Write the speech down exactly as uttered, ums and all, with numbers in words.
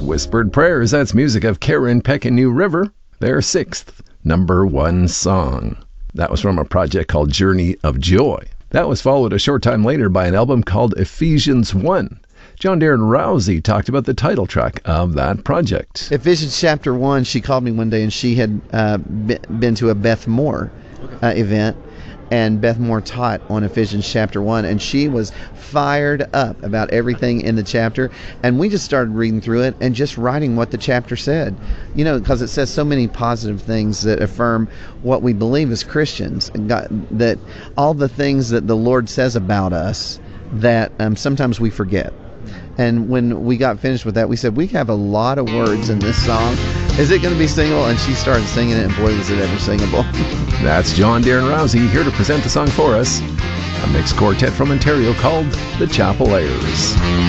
Whispered Prayers, that's music of Karen Peck and New River, their sixth number one song. That was from a project called Journey of Joy. That was followed a short time later by an album called Ephesians one. John Darren Rousey talked about the title track of that project. Ephesians chapter one, she called me one day and she had uh, been to a Beth Moore uh, event, and Beth Moore taught on Ephesians chapter one, and she was fired up about everything in the chapter, and we just started reading through it and just writing what the chapter said, you know, because it says so many positive things that affirm what we believe as Christians, and God, that all the things that the Lord says about us that um, sometimes we forget. And when we got finished with that, we said, we have a lot of words in this song. Is it going to be singable? And she started singing it, and boy, was it ever singable. That's John Darren Rousey here to present the song for us. A mixed quartet from Ontario called the Chapel Airs.